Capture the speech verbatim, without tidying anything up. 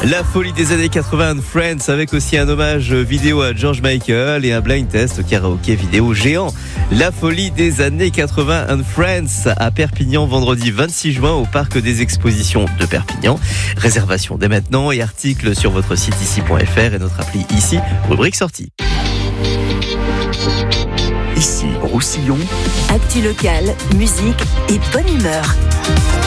La folie des années quatre-vingts and Friends, avec aussi un hommage vidéo à George Michael et un blind test au karaoké vidéo géant. La folie des années quatre-vingts and Friends à Perpignan, vendredi vingt-six juin au parc des expositions de Perpignan. Réservation dès maintenant et articles sur votre site ici point f r et notre appli Ici, rubrique sortie. Ici, Roussillon. Actu locale, musique et bonne humeur.